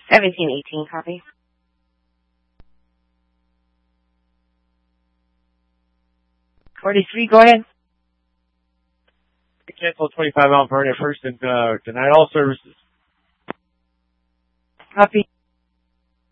1718, copy. .43, go ahead. Cancel 25 Mount Vernon first and denied all services. Copy.